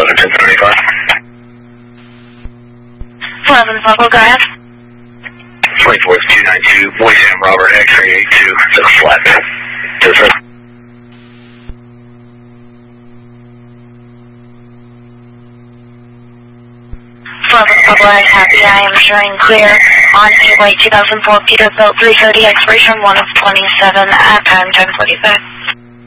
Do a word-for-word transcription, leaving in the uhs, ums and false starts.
eleven ten thirty-five. eleven Buffalo, go ahead. twenty-fourth two nine two, Boy Sam Robert, X-ray eight two, to the flat. To the front. eleven Buffalo, happy, I am showing clear on Gateway two thousand four Peterbilt three thirty, expiration one of twenty-seven at time ten forty-five.